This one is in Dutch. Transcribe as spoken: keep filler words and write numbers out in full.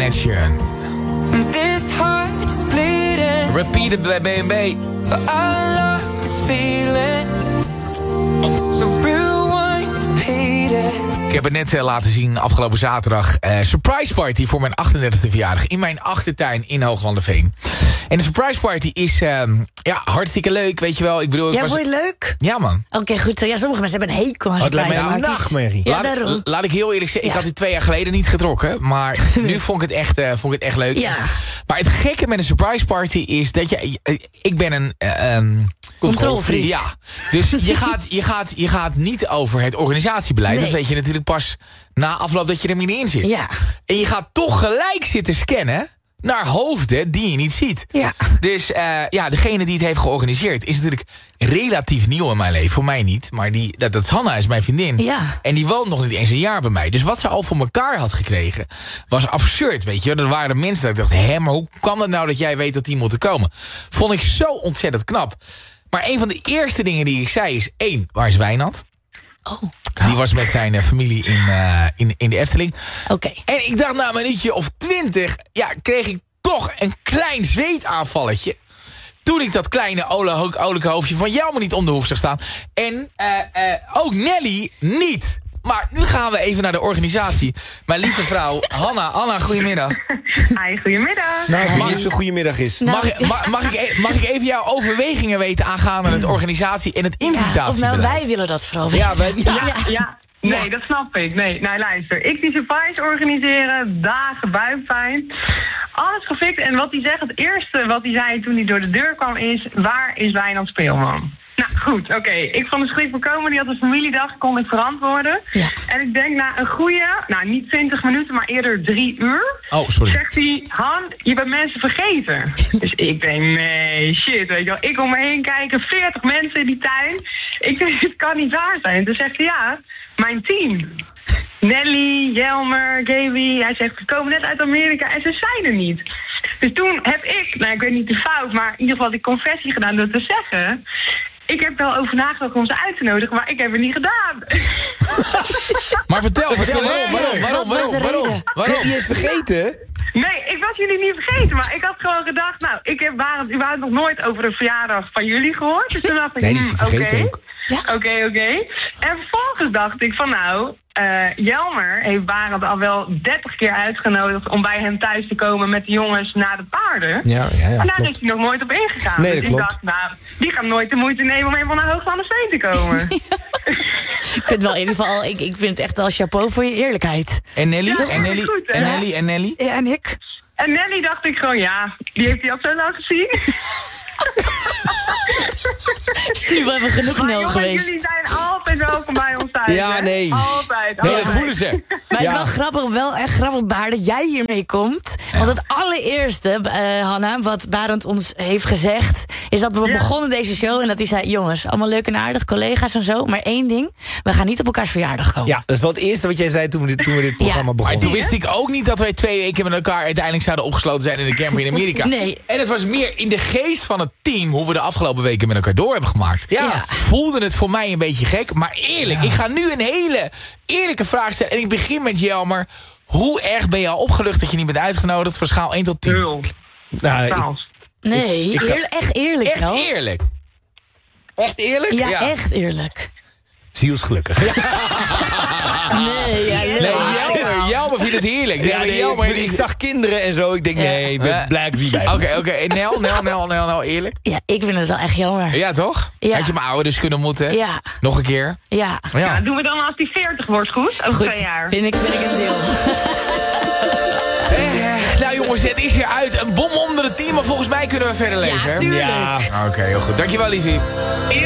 Ed Sheeran. This heart is bleeding. Repeated bij B en B. But I love this feeling. So rewind, repeat it. Ik heb het net uh, laten zien afgelopen zaterdag. Uh, surprise party voor mijn achtendertigste verjaardag. In mijn achtertuin in Hooglanderveen. En de surprise party is uh, ja, hartstikke leuk, weet je wel. Ik bedoel, ik ja, was... vond je het leuk? Ja, man. Oké, okay, goed. Ja, sommige mensen hebben een hekel aan Oh, het lijkt mij surprise een parties. nachtmerrie. Ja, laat, daarom. laat ik heel eerlijk zeggen, Ja. ik had dit twee jaar geleden niet getrokken. Maar nu vond ik het echt, uh, vond ik het echt leuk. Ja. Maar het gekke met een surprise party is dat je... Ik ben een... Uh, um, Controlfreak. Ja, dus je gaat, je, gaat, je gaat niet over het organisatiebeleid. Nee. Dat weet je natuurlijk pas na afloop dat je er middenin zit. Ja. En je gaat toch gelijk zitten scannen naar hoofden die je niet ziet. Ja. Dus uh, ja, degene die het heeft georganiseerd is natuurlijk relatief nieuw in mijn leven. Voor mij niet, maar die, dat, dat is Hanna, is mijn vriendin. Ja. En die woont nog niet eens een jaar bij mij. Dus wat ze al voor elkaar had gekregen was absurd, weet je. Er waren mensen dat ik dacht, hé, maar hoe kan het nou dat jij weet dat die moeten komen? Vond ik zo ontzettend knap. Maar een van de eerste dingen die ik zei is... één, waar is Wijnand? Oh. Die was met zijn uh, familie in, uh, in, in de Efteling. Oké. Okay. En ik dacht na een minuutje of twintig... ja, kreeg ik toch een klein zweetaanvalletje. Toen ik dat kleine olijke hoofdje van jou maar niet om de hoek zag staan. En uh, uh, ook Nelly niet. Maar nu gaan we even naar de organisatie. Mijn lieve vrouw, Hanna. Hanna, goedemiddag. Hi, goedemiddag. Nou, ik weet niet of het een goedemiddag is. Nou, Mag, mag, mag, ik, mag ik even jouw overwegingen weten aangaande het organisatie en het invitatiebeleid? Ja, of nou, wij willen dat vooral weten. Ja, wij, ja. Ja, ja. Nee, dat snap ik. Nee, nou luister. Ik die surprise organiseren, dagen buikpijn. Alles gefixt. En wat hij zegt, het eerste wat hij zei toen hij door de deur kwam is... waar is Wijnand Speelman? Nou goed, oké. Okay. Ik vond de schrik voorkomen. Die had een familiedag, kon ik verantwoorden. Ja. En ik denk na een goede, nou niet twintig minuten, maar eerder drie uur... Oh, sorry. Zegt hij, Han, je bent mensen vergeten. Dus ik denk, nee, shit, weet je wel. Ik om me heen kijken, veertig mensen in die tuin. Ik denk, het kan niet waar zijn. Toen zegt hij, ja, mijn team. Nelly, Jelmer, Gaby. Hij zegt, we komen net uit Amerika en ze zijn er niet. Dus toen heb ik, nou ik weet niet de fout, maar in ieder geval die confessie gedaan door te zeggen... Ik heb wel over nagedacht om ze uit te nodigen, maar ik heb het niet gedaan. Maar vertel, vertel, waarom, waarom, waarom, Wat was de waarom, reden? waarom? Ben je het vergeten? Nee, ik was jullie niet vergeten, maar ik had gewoon gedacht... Nou, ik heb waren, u waren nog nooit over een verjaardag van jullie gehoord. Dus toen dacht ik, Nee, die is hmm, vergeten oké. ook. Ja. Oké, okay, oké. Okay. En vervolgens dacht ik van nou... Uh, Jelmer heeft Barend al wel dertig keer uitgenodigd... om bij hem thuis te komen met de jongens naar de paarden. Ja, ja, ja, maar daar klopt. is hij nog nooit op ingegaan. Nee, dus dat ik klopt. dacht, nou, die gaat nooit de moeite nemen om even naar Hooglanderveen te komen. Ik vind wel in ieder geval, ik, ik vind het echt al chapeau voor je eerlijkheid. En Nelly? Ja, en Nelly? goed, hè? en Nelly? En Nelly? Ja, en ik? En Nelly dacht ik gewoon, ja, die heeft hij al zo lang gezien. Nu wel even genoeg Maar Nel jongens, geweest. jullie zijn altijd welkom bij ons thuis. Ja, hè? nee. Altijd. Nee, altijd. dat voelen ze. Maar het is Ja. wel grappig, wel echt grappig, Baar, dat jij hiermee komt. Ja. Want het allereerste, uh, Hanna, wat Barend ons heeft gezegd... is dat we Ja. begonnen deze show en dat hij zei... jongens, allemaal leuk en aardig, collega's en zo... maar één ding, we gaan niet op elkaars verjaardag komen. Ja, dat is wel het eerste wat jij zei toen we dit, toen we dit programma Maar begonnen. toen wist ik ook niet dat wij twee weken met elkaar uiteindelijk zouden opgesloten zijn in de camper in Amerika. Nee. En het was meer in de geest van het team hoe we de afgelopen weken met elkaar door hebben gemaakt. Ja. Voelde het voor mij een beetje gek. Maar eerlijk, Ja. ik ga nu een hele eerlijke vraag stellen. En ik begin met Jelmer. Hoe erg ben je al opgelucht dat je niet bent uitgenodigd voor schaal één tot tien? Nul. Nou, ik- Paals. Nee, eerlijk, echt eerlijk Echt wel. eerlijk. echt eerlijk? Ja, Ja. echt eerlijk. Zielsgelukkig. Nee, ja, Nee, ja. Jelmer, Jelmer vindt het heerlijk. Nee, Ja, nee, Jelmer, ik, ik zag kinderen en zo. Ik denk, nee, ik ben Ja. blij dat ik niet bij Oké, was. oké. En Nel, Nel, Nel, Nel, Nel, eerlijk? Ja, ik vind het wel echt jammer. Ja, toch? Ja. Had je mijn ouders kunnen moeten? Ja, Nog een keer? ja. Ja. Ja, doen we dan als die veertig wordt, goed? Over Goed, twee jaar. vind ik, vind ik een deel. Eh, nou jongens, het is hier uit. Een bom onder het team, maar volgens mij kunnen we verder leven. hè? tuurlijk. Ja. Oké, heel goed. Dankjewel, liefie.